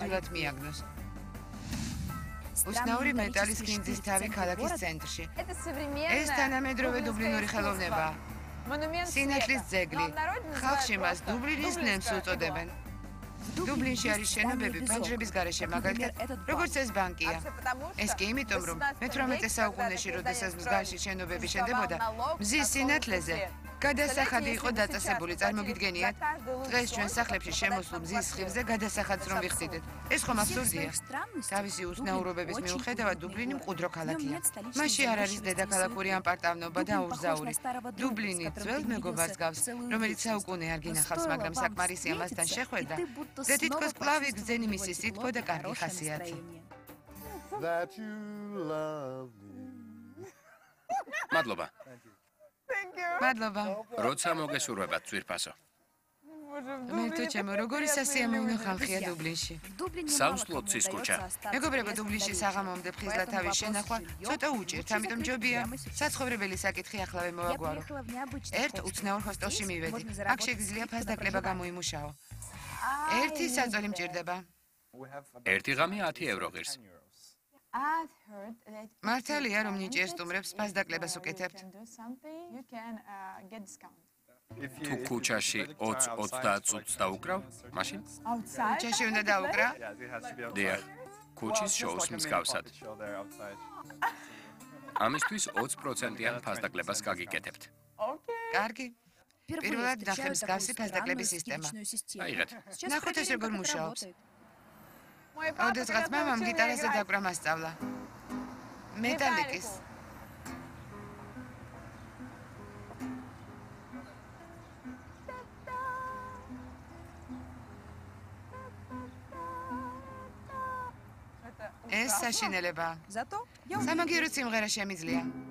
ადვილად მიაგნოს. უსნაური მეტალის ქინძის თავი ქალაქის ცენტრში. ეს თანამედროვე დუბლინური ხელოვნებაა. სინათლის ძეგლი. ხალხში მას დუბლინის ნემს უწოდებენ. დუბლინში არის შენობები ფანჯრების გარეშე, მაგალითად, როგორც ეს ბანკია. ეს კი იმიტომ, რომ მე-18 საუკუნეში, როდესაც მსგავსი შენობები შენდებოდა, მზის სინათლეზე გადასახადი იყო დაწესებული, წარმოგიდგენიათ? დღეს ჩვენ სახლებში შემოსულ მზის სხივზე გადასახადს რომ ვიხდიდეთ. ეს ხომ აბსურდია. თავისი უცნაურობების მიუხედავად დუბლინი მყუდრო ქალაქია. მასში არ არის დედაქალაქური ამპარტავნობა და აურზაური. დუბლინი ძველ მეგობარს გავს, რომელიც საუკუნე არ გინახავს, მაგრამ საკმარისია მასთან შეხვედრა. და თითქოს კლავი გრძენი მისი სითბო და კარგი ხასიათი. მადლობა. მადლობა. როცა მოგესურვებათ, ძვირფასო. მე თუ ჩემო, როგორი სასიამოვნო ხალხია დუბლინში. საუსლოცის ქუჩა. მეგობრებო, დუბლინში საღამომდე ფხიზლა თავის შენახვა ცოტა უჭირთ, ამიტომ ჯობია საცხოვრებელი საკითხი ახლა მოვაგვარო. ერთ უცნაურ ჰოსტელში მივედი. აქ შეგიძლია ფასდაკლება გამოიმუშაო. ერთი საწოლი მჭირდება. ერთი ღამე 10 ევრო ღირს. მართალია, რომ ნიჭიერ სტუმრებს ფასდაკლებას უკეთებთ. თუ ქუჩაში 20-30 წუთს დაუკრავ, მაშინ? ქუჩაში უნდა დაუკრა? დიახ, ქუჩის შოუს მსგავსად. ამისთვის 20%-იან ფასდაკლებას გაგიკეთებთ. კარგი. პირველად ნახე მსგავსი ფასდაკლების სისტემა. აიღეთ. ნახოთ ეს როგორ მუშაობს. ოდესღაც მამამ გიტარაზე დაკვრა მასწავლა. მეტალიკის. ეს საშინელებაა. სამაგიერო სიმღერა შემიძლია.